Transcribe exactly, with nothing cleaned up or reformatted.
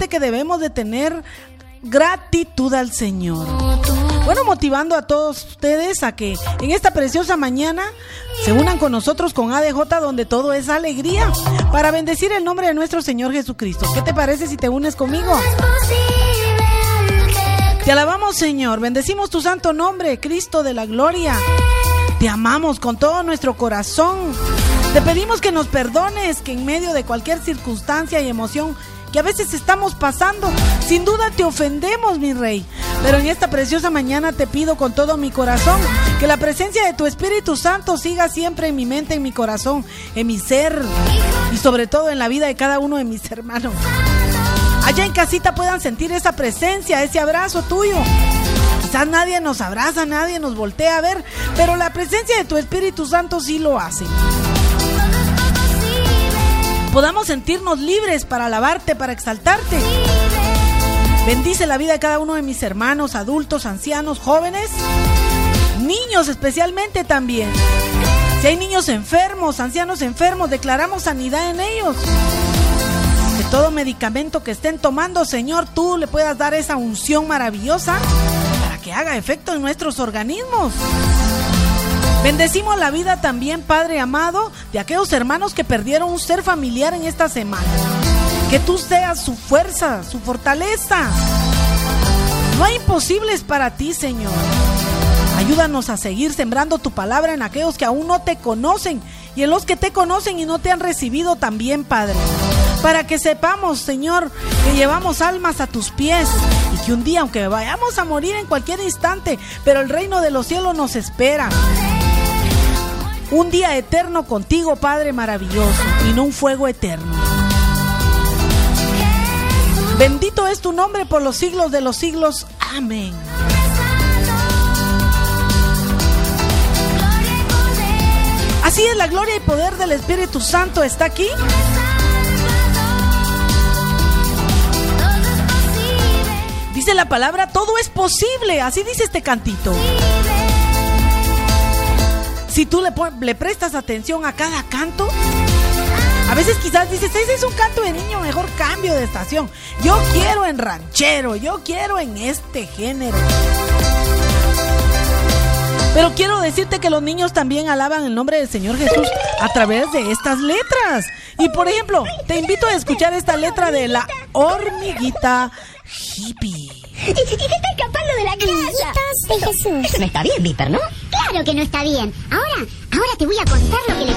decirte que debemos de tener gratitud al Señor. Bueno, motivando a todos ustedes a que en esta preciosa mañana se unan con nosotros con A D J, donde todo es alegría, para bendecir el nombre de nuestro Señor Jesucristo. ¿Qué te parece si te unes conmigo? Te alabamos, Señor, bendecimos tu santo nombre, Cristo de la gloria. Te amamos con todo nuestro corazón. Te pedimos que nos perdones, que en medio de cualquier circunstancia y emoción que a veces estamos pasando, sin duda te ofendemos, mi Rey. Pero en esta preciosa mañana te pido con todo mi corazón que la presencia de tu Espíritu Santo siga siempre en mi mente, en mi corazón, en mi ser y sobre todo en la vida de cada uno de mis hermanos. Allá en casita puedan sentir esa presencia, ese abrazo tuyo. Quizás nadie nos abraza, nadie nos voltea a ver, pero la presencia de tu Espíritu Santo sí lo hace. Podamos sentirnos libres para alabarte, para exaltarte. Bendice la vida de cada uno de mis hermanos, adultos, ancianos, jóvenes, niños especialmente también. Si hay niños enfermos, ancianos enfermos, declaramos sanidad en ellos. Que todo medicamento que estén tomando, Señor, tú le puedas dar esa unción maravillosa para que haga efecto en nuestros organismos. Bendecimos la vida también, Padre amado, de aquellos hermanos que perdieron un ser familiar en esta semana. Que tú seas su fuerza, su fortaleza. No hay imposibles para ti, Señor. Ayúdanos a seguir sembrando tu palabra en aquellos que aún no te conocen y en los que te conocen y no te han recibido también, Padre. Para que sepamos, Señor, que llevamos almas a tus pies y que un día, aunque vayamos a morir en cualquier instante, pero el reino de los cielos nos espera. Un día eterno contigo, Padre maravilloso, y no un fuego eterno. Bendito es tu nombre por los siglos de los siglos. Amén. Así es, la gloria y poder del Espíritu Santo está aquí. Dice la palabra, todo es posible. Así dice este cantito. Si tú le, le prestas atención a cada canto, a veces quizás dices, ese es un canto de niño, mejor cambio de estación. Yo quiero en ranchero, yo quiero en este género. Pero quiero decirte que los niños también alaban el nombre del Señor Jesús a través de estas letras. Y por ejemplo, te invito a escuchar esta letra de La Hormiguita Hippie. ¡Y se está escapando de la casa! De Jesús. Eso no está bien, Víctor, ¿no? Claro que no está bien. Ahora, ahora te voy a contar lo que le